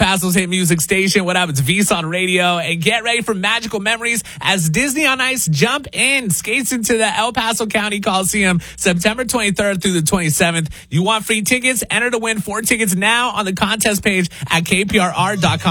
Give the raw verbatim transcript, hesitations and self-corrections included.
Paso's hit music station. What up? It's VSON Radio. And get ready for magical memories as Disney on Ice Jump In skates into the El Paso County Coliseum September twenty-third through the twenty-seventh. You want free tickets? Enter to win four tickets now on the contest page at K P R R dot com.